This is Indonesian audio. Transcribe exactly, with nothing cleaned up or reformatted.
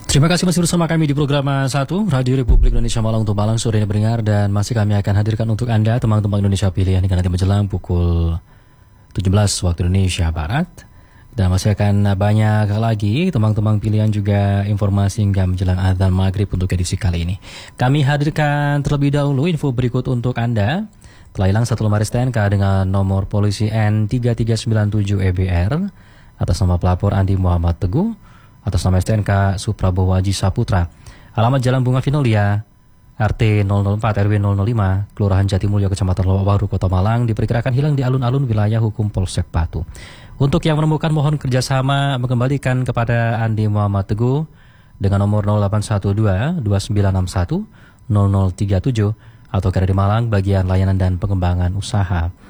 Terima kasih masih bersama kami di program satu Radio Republik Indonesia Malang untuk Malang sore ini berdengar, dan masih kami akan hadirkan untuk Anda teman-teman Indonesia pilihan hingga nanti menjelang pukul tujuh belas waktu Indonesia Barat. Dan masih akan banyak lagi teman-teman pilihan juga informasi hingga menjelang azan maghrib untuk edisi kali ini. Kami hadirkan terlebih dahulu info berikut untuk Anda. Telah hilang satu lemari S T N K dengan nomor polisi N tiga tiga sembilan tujuh E B R atas nama pelapor Andi Muhammad Teguh, atas nama S T N K Suprabowo Haji Saputra. Alamat Jalan Bunga Vinolia, R T nol nol empat R W nol nol lima, Kelurahan Jatimulyo, Kecamatan Lowak Baru, Kota Malang, diperkirakan hilang di alun-alun wilayah hukum Polsek Batu. Untuk yang menemukan, mohon kerjasama mengembalikan kepada Andi Muhammad Teguh dengan nomor nol delapan satu dua dua sembilan enam satu nol nol tiga tujuh atau karena di Malang bagian layanan dan pengembangan usaha.